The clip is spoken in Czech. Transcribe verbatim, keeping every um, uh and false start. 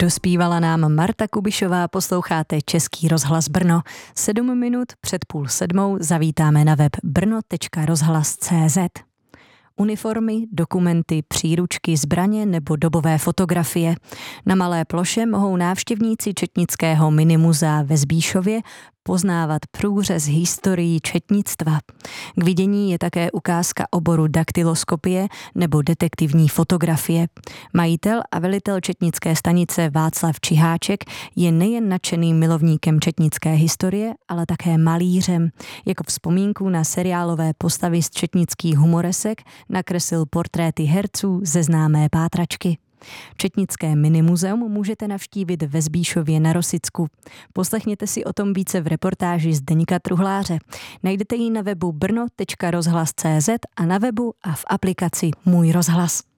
Dospívala nám Marta Kubišová, posloucháte Český rozhlas Brno. Sedm minut před půl sedmou zavítáme na web brno tečka rozhlas tečka cé zet. Uniformy, dokumenty, příručky, zbraně nebo dobové fotografie. Na malé ploše mohou návštěvníci četnického minimuzea ve Zbíšově poznávat průřez historií četnictva. K vidění je také ukázka oboru daktyloskopie nebo detektivní fotografie. Majitel a velitel četnické stanice Václav Čiháček je nejen nadšeným milovníkem četnické historie, ale také malířem. Jako vzpomínku na seriálové postavy z četnických humoresek nakreslil portréty herců ze známé pátračky. Četnické minimuzeum můžete navštívit ve Zbíšově na Rosicku. Poslechněte si o tom více v reportáži Zdeňka Truhláře. Najdete ji na webu brno tečka rozhlas tečka cé zet a na webu a v aplikaci Můj rozhlas.